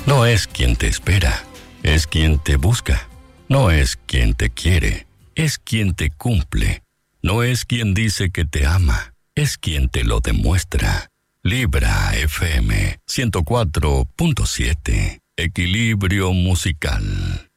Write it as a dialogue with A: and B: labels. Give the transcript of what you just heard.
A: No es quien te espera, es quien te busca. No es quien te quiere, es quien te cumple. No es quien dice que te ama, es quien te lo demuestra. Libra FM 104.7. Equilibrio musical.